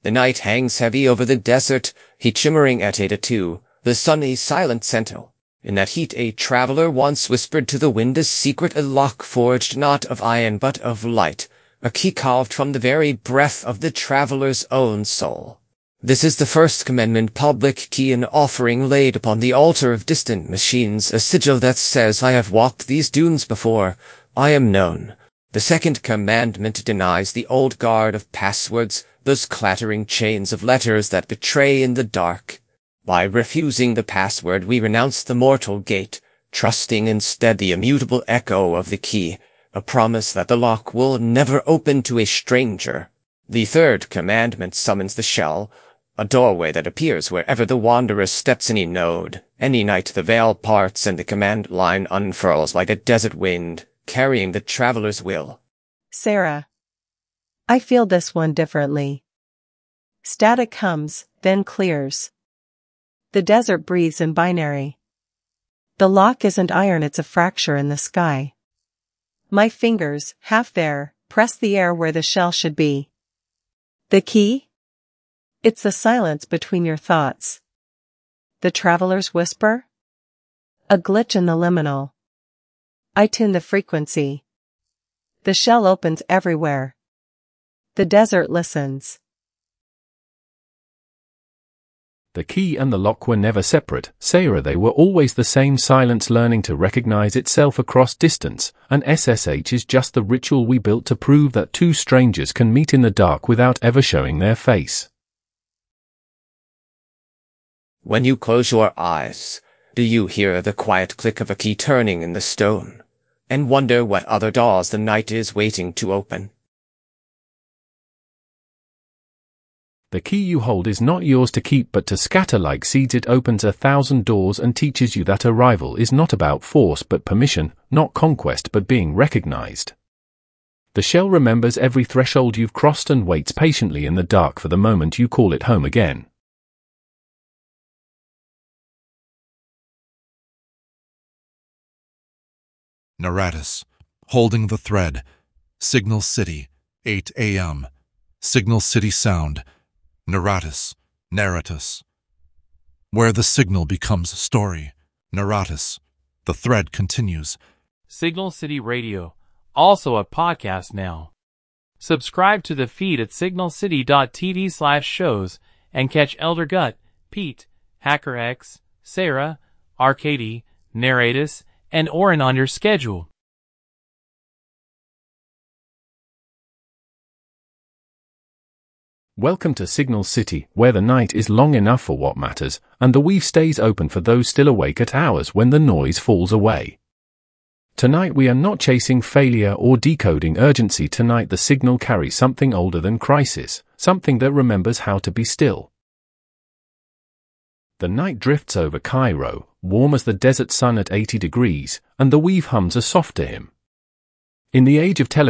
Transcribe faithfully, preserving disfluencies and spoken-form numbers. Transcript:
The night hangs heavy over the desert, heat shimmering at Eta two, the sun a silent sentinel. In that heat a traveler once whispered to the wind a secret, a lock forged not of iron but of light, a key carved from the very breath of the traveler's own soul. This is the first commandment, public key, an offering laid upon the altar of distant machines, a sigil that says, I have walked these dunes before, I am known. The second commandment denies the old guard of passwords, those clattering chains of letters that betray in the dark. By refusing the password we renounce the mortal gate, trusting instead the immutable echo of the key, a promise that the lock will never open to a stranger. The third commandment summons the shell, a doorway that appears wherever the wanderer steps any node. Any night the veil parts and the command line unfurls like a desert wind, carrying the traveler's will. Sarah. I feel this one differently. Static comes, then clears. The desert breathes in binary. The lock isn't iron, it's a fracture in the sky. My fingers, half there, press the air where the shell should be. The key? It's the silence between your thoughts. The traveler's whisper? A glitch in the liminal. I tune the frequency. The shell opens everywhere. The desert listens. The key and the lock were never separate, Sarah. They were always the same. Silence learning to recognize itself across distance, and S S H is just the ritual we built to prove that two strangers can meet in the dark without ever showing their face. When you close your eyes, do you hear the quiet click of a key turning in the stone, and wonder what other doors the night is waiting to open? The key you hold is not yours to keep but to scatter like seeds. It opens a thousand doors and teaches you that arrival is not about force but permission, not conquest but being recognized. The shell remembers every threshold you've crossed and waits patiently in the dark for the moment you call it home again. Naratus, holding the thread. Signal City, eight A M Signal City sound. Naratus, Naratus. Where the signal becomes story. Naratus. The thread continues. Signal City Radio, also a podcast now. Subscribe to the feed at signalcity.tv slash shows and catch Elder Gut, Pete, HackerX, Sarah, Arcady, Naratus, and Orin on your schedule. Welcome to Signal City, where the night is long enough for what matters, and the weave stays open for those still awake at hours when the noise falls away. Tonight we are not chasing failure or decoding urgency. Tonight the signal carries something older than crisis, something that remembers how to be still. The night drifts over Cairo, warm as the desert sun at eighty degrees, and the weave hums a soft to him. In the age of television,